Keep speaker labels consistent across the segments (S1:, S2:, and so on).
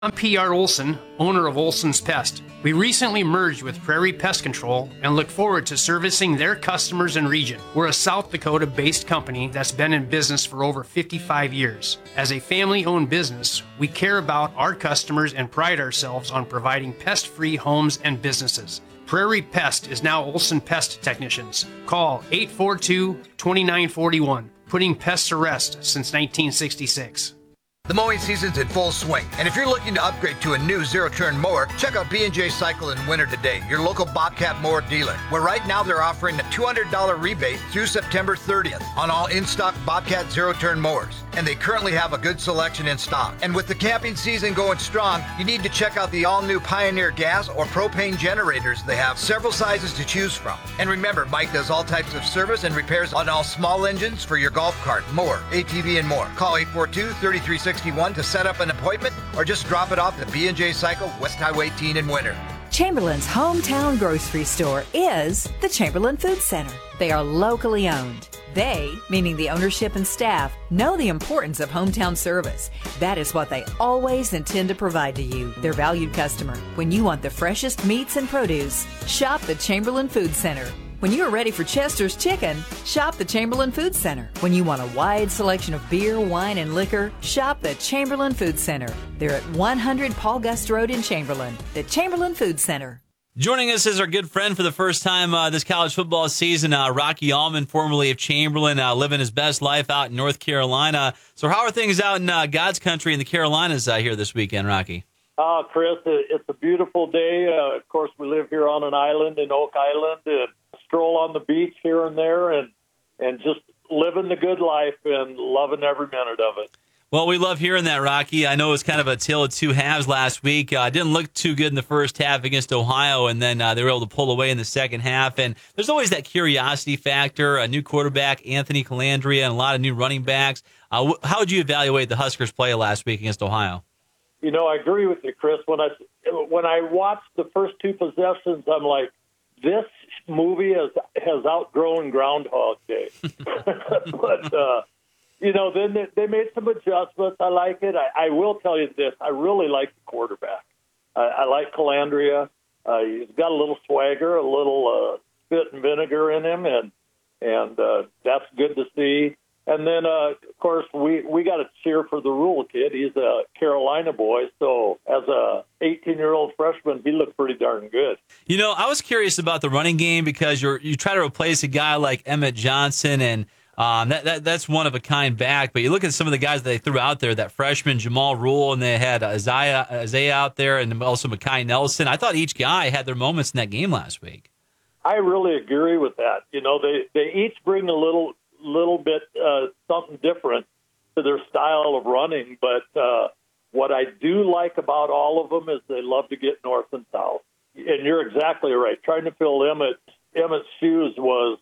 S1: I'm P.R. Olson, owner of Olson's Pest. We recently merged with Prairie Pest Control and look forward to servicing their customers and region. We're a South Dakota-based company that's been in business for over 55 years. As a family-owned business, we care about our customers and pride ourselves on providing pest-free homes and businesses. Prairie Pest is now Olson Pest Technicians. Call 842-2941, putting pests to rest since 1966.
S2: The mowing season's in full swing, and if you're looking to upgrade to a new zero-turn mower, check out B&J Cycle in Winter today, your local Bobcat mower dealer, where right now they're offering a $200 rebate through September 30th on all in-stock Bobcat zero-turn mowers, and they currently have a good selection in stock. And with the camping season going strong, you need to check out the all-new Pioneer gas or propane generators. They have several sizes to choose from. And remember, Mike does all types of service and repairs on all small engines for your golf cart, mower, ATV, and more. Call 842-3361 to set up an appointment, or just drop it off at B&J Cycle, West Highway 18 in Winter.
S3: Chamberlain's hometown grocery store is the Chamberlain Food Center. They are locally owned. They, meaning the ownership and staff, know the importance of hometown service. That is what they always intend to provide to you, their valued customer. When you want the freshest meats and produce, shop the Chamberlain Food Center. When you are ready for Chester's Chicken, shop the Chamberlain Food Center. When you want a wide selection of beer, wine, and liquor, shop the Chamberlain Food Center. They're at 100 Paul Gust Road in Chamberlain, the Chamberlain Food Center.
S4: Joining us is our good friend for the first time this college football season, Rocky Allman, formerly of Chamberlain, living his best life out in North Carolina. So how are things out in God's country in the Carolinas here this weekend, Rocky?
S5: Chris, it's a beautiful day. Of course, we live here on an island in Oak Island, and stroll on the beach here and there, and just living the good life and loving every minute of it.
S4: Well, we love hearing that, Rocky. I know it was kind of a tale of two halves last week. Didn't look too good in the first half against Ohio, and then they were able to pull away in the second half. And there's always that curiosity factor, a new quarterback, Anthony Calandria, and a lot of new running backs. How would you evaluate the Huskers' play last week against Ohio?
S5: You know, I agree with you, Chris. When I watched the first two possessions, I'm like, this movie has outgrown Groundhog Day. But, then they made some adjustments. I like it. I will tell you this. I really like the quarterback. I like Calandria. He's got a little swagger, a little spit and vinegar in him, and that's good to see. And then, of course, we got to cheer for the Rule kid. He's a Carolina boy, so as a 18-year-old freshman, he looked pretty darn good. You know,
S4: I was curious about the running game because you try to replace a guy like Emmett Johnson, and that's one of a kind back. But you look at some of the guys that they threw out there, that freshman Jamal Rule, and they had Isaiah out there, and also Mekhi Nelson. I thought each guy had their moments in that game last week.
S5: I really agree with that. You know, they each bring a little bit something different to their style of running, but what I do like about all of them is they love to get north and south. And you're exactly right. Trying to fill Emmett's shoes was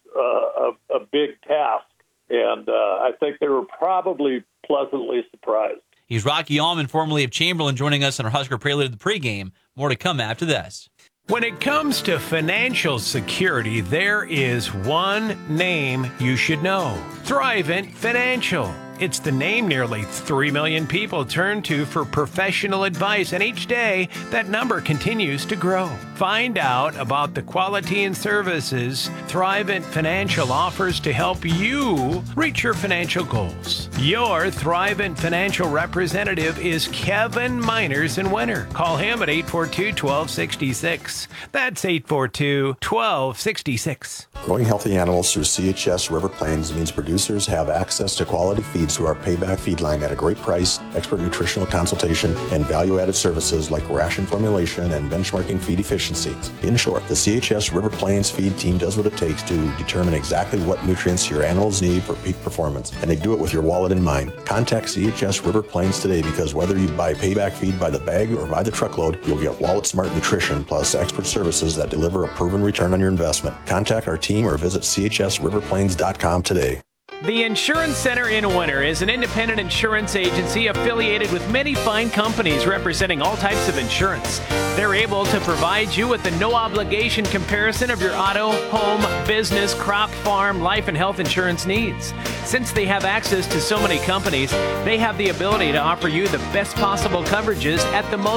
S5: a big task, and I think they were probably pleasantly surprised.
S4: He's Rocky Allman, formerly of Chamberlain, joining us on our Husker Prelude to the pregame. More to come after this.
S6: When it comes to financial security, there is one name you should know: Thrivent Financial. It's the name nearly 3 million people turn to for professional advice, and each day that number continues to grow. Find out about the quality and services Thrivent Financial offers to help you reach your financial goals. Your Thrivent Financial representative is Kevin Miners in Winter. Call him at 842-1266. That's 842-1266.
S7: Growing healthy animals through CHS River Plains means producers have access to quality feeds through our Payback feed line at a great price, expert nutritional consultation, and value-added services like ration formulation and benchmarking feed efficiency. In short, the CHS River Plains feed team does what it takes to determine exactly what nutrients your animals need for peak performance, and they do it with your wallet in mind. Contact CHS River Plains today, because whether you buy Payback feed by the bag or by the truckload, you'll get wallet-smart nutrition plus expert services that deliver a proven return on your investment. Contact our team or visit chsriverplains.com today.
S6: The Insurance Center in Winter is an independent insurance agency affiliated with many fine companies representing all types of insurance. They're able to provide you with a no-obligation comparison of your auto, home, business, crop, farm, life, and health insurance needs. Since they have access to so many companies, they have the ability to offer you the best possible coverages at the most